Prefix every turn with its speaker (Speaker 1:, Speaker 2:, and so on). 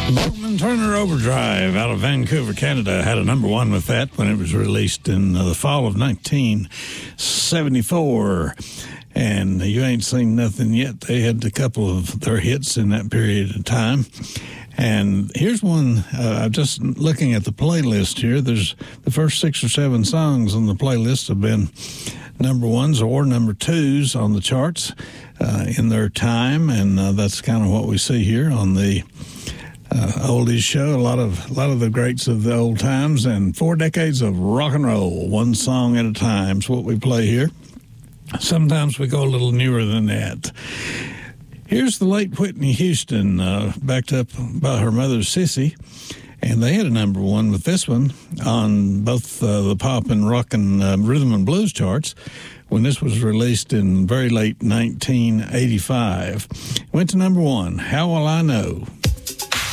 Speaker 1: Boatman Turner Overdrive out of Vancouver, Canada, had a number one with that when it was released in the fall of 1974. And You Ain't Seen Nothing Yet. They had a couple of their hits in that period of time. And here's one, I'm just looking at the playlist here. There's the first 6 or 7 songs on the playlist have been number ones or number twos on the charts in their time. And that's kind of what we see here on the oldies show. A lot of the greats of the old times and 4 decades of rock and roll. One song at a time is what we play here. Sometimes we go a little newer than that. Here's the late Whitney Houston, backed up by her mother, Sissy, and they had a number one with this one on both the pop and rock and rhythm and blues charts when this was released in very late 1985. Went to number one, How Will I Know?